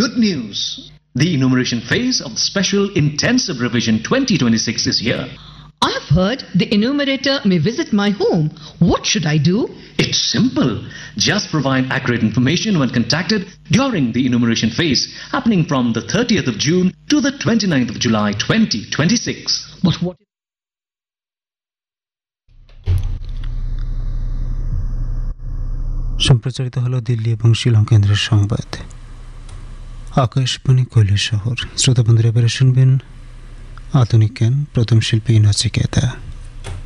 Good news! The enumeration phase of the Special Intensive Revision 2026 is here. I have heard the enumerator may visit my home. What should I do? It's simple. Just provide accurate information when contacted during the enumeration phase, happening from the 30th of June to the 29th of July 2026. But what? সম্প্রচারিত হলো দিল্লি এবং শিলং কেন্দ্রের সংবাদ। আকাশবাণী কৈলাস শহর। শ্রোতা বন্ধুরা, এবারে শুনবেন আধুনিক জ্ঞান, প্রথম শিল্পী নচিকেতা।